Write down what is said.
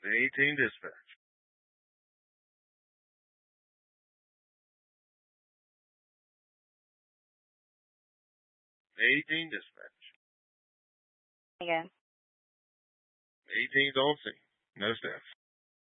18 dispatch. Dispatch. Again. 18's on scene. No staff.